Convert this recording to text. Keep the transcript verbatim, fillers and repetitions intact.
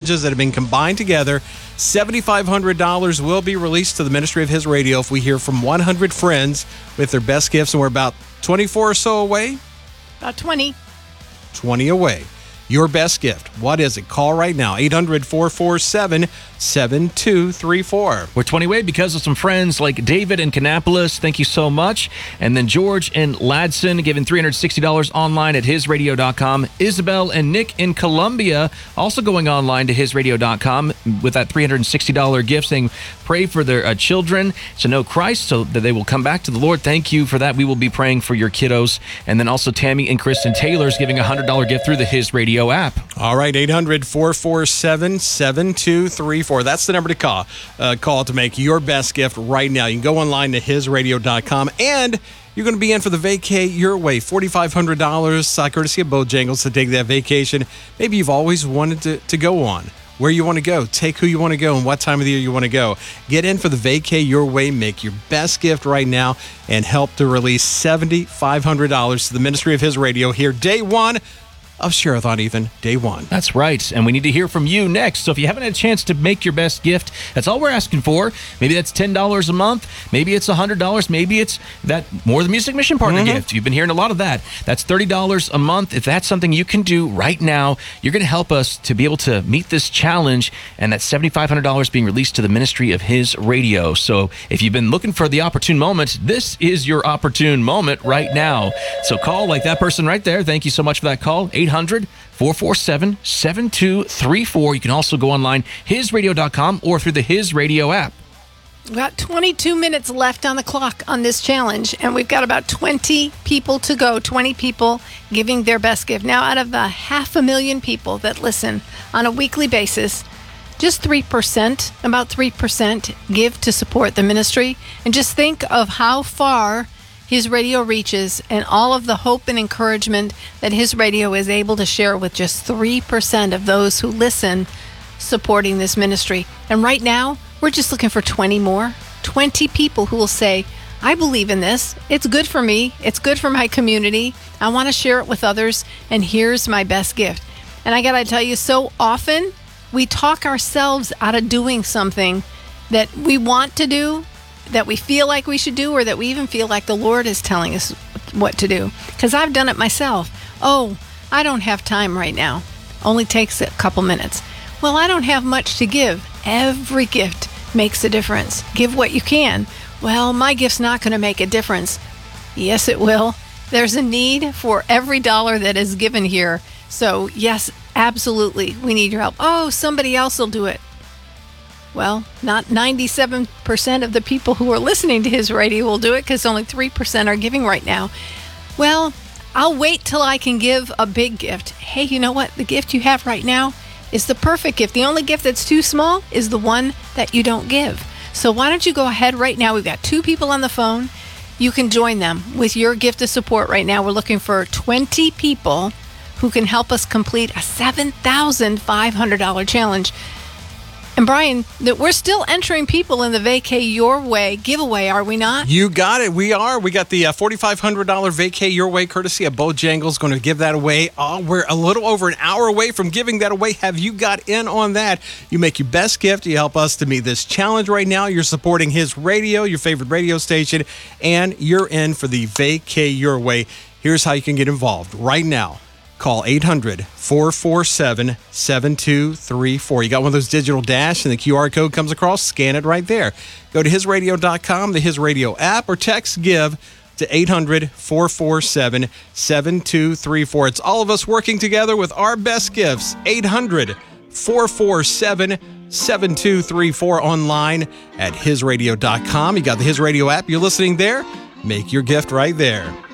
pledges that have been combined together. seven thousand five hundred dollars will be released to the Ministry of His Radio if we hear from one hundred friends with their best gifts, and we're about twenty-four or so away. About twenty. twenty away. Your best gift. What is it? Call right now. eight hundred, four four seven, seven two three four. We're twenty away because of some friends like David in Kannapolis. Thank you so much. And then George in Ladson giving three hundred sixty dollars online at his radio dot com. Isabel and Nick in Columbia also going online to his radio dot com with that three hundred sixty dollars gift, saying pray for their uh, children to know Christ so that they will come back to the Lord. Thank you for that. We will be praying for your kiddos. And then also Tammy and Kristen Taylor's giving a one hundred dollars gift through the His Radio app. All right, eight hundred, four four seven, seven two three four. That's the number to call. Uh, call to make your best gift right now. You can go online to his radio dot com, and you're going to be in for the Vacay Your Way. four thousand five hundred dollars, uh, courtesy of Bojangles, to take that vacation. Maybe you've always wanted to, to go on. Where you want to go, take who you want to go, and what time of the year you want to go. Get in for the Vacay Your Way. Make your best gift right now and help to release seven thousand five hundred dollars to the Ministry of His Radio here, day one of Share-a-thon, Ethan, day one. That's right, and we need to hear from you next. So if you haven't had a chance to make your best gift, that's all we're asking for. Maybe that's ten dollars a month. Maybe it's one hundred dollars. Maybe it's that More Than Music Mission Partner Mm-hmm. gift. You've been hearing a lot of that. That's thirty dollars a month. If that's something you can do right now, you're going to help us to be able to meet this challenge, and that seven thousand five hundred dollars being released to the Ministry of His Radio. So if you've been looking for the opportune moment, this is your opportune moment right now. So call like that person right there. Thank you so much for that call. eight hundred, four four seven, seven two three four. You can also go online, his radio dot com, or through the His Radio app. We've got twenty-two minutes left on the clock on this challenge, and we've got about twenty people to go, twenty people giving their best gift. Now, out of the half a million people that listen on a weekly basis, just three percent, about three percent, give to support the ministry. And just think of how far His Radio reaches and all of the hope and encouragement that His Radio is able to share with just three percent of those who listen supporting this ministry. And right now, we're just looking for twenty more, twenty people who will say, I believe in this. It's good for me. It's good for my community. I want to share it with others, and here's my best gift. And I got to tell you, so often we talk ourselves out of doing something that we want to do, that we feel like we should do, or that we even feel like the Lord is telling us what to do. Because I've done it myself. Oh, I don't have time right now. Only takes a couple minutes. Well, I don't have much to give. Every gift makes a difference. Give what you can. Well, my gift's not going to make a difference. Yes, it will. There's a need for every dollar that is given here. So, yes, absolutely, we need your help. Oh, somebody else will do it. Well, not ninety-seven percent of the people who are listening to His Radio will do it, because only three percent are giving right now. Well, I'll wait till I can give a big gift. Hey, you know what? The gift you have right now is the perfect gift. The only gift that's too small is the one that you don't give. So why don't you go ahead right now? We've got two people on the phone. You can join them with your gift of support right now. We're looking for twenty people who can help us complete a seven thousand five hundred dollars challenge. And Brian, that we're still entering people in the Vacay Your Way giveaway, are we not? You got it. We are. We got the uh, four thousand five hundred dollars Vacay Your Way, courtesy of Bojangles. Going to give that away. Oh, we're a little over an hour away from giving that away. Have you got in on that? You make your best gift. You help us to meet this challenge right now. You're supporting His Radio, your favorite radio station, and you're in for the Vacay Your Way. Here's how you can get involved right now. Call eight hundred, four four seven, seven two three four. You got one of those digital dash and the Q R code comes across, scan it right there. Go to his radio dot com, the His Radio app, or text GIVE to eight hundred, four four seven, seven two three four. It's all of us working together with our best gifts. eight hundred, four four seven, seven two three four, online at his radio dot com. You got the His Radio app. You're listening there. Make your gift right there.